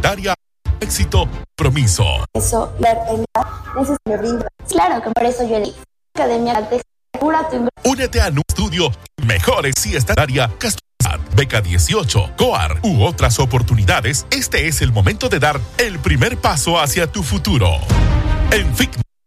secundaria, éxito, compromiso. Eso, me brinda. Claro que por eso yo elegí Academia de Segura tu ingreso. Únete a un estudio mejores y estadia Beca 18, COAR u otras oportunidades. Este es el momento de dar el primer paso hacia tu futuro. En FIC